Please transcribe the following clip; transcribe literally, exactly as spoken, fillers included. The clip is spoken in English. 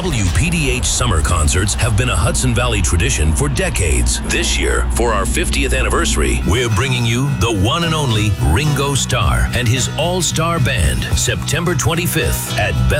W P D H summer concerts have been a Hudson Valley tradition for decades. This year, for our fiftieth anniversary, we're bringing you the one and only Ringo Starr and his all-star band, September twenty-fifth at Beth